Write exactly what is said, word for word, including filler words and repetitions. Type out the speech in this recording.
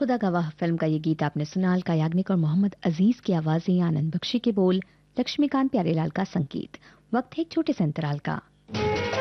खुदा गवाह फिल्म का ये गीत आपने सुना। अलका याग्निक और मोहम्मद अजीज की आवाजें, आनंद बख्शी के बोल, लक्ष्मीकांत प्यारेलाल का संगीत। वक्त है एक छोटे से अंतराल का।